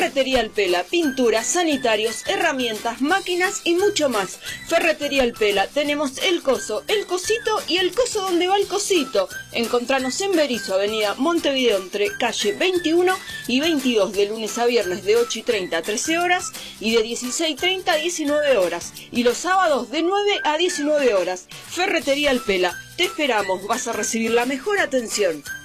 Ferretería Alpela, pinturas, sanitarios, herramientas, máquinas y mucho más. Ferretería Alpela, tenemos el coso, el cosito y el coso donde va el cosito. Encontranos en Berisso, avenida Montevideo, entre calle 21 y 22, de lunes a viernes de 8:30 a 13 horas y de 16:30 a 19 horas. Y los sábados de 9 a 19 horas. Ferretería Alpela, te esperamos, vas a recibir la mejor atención.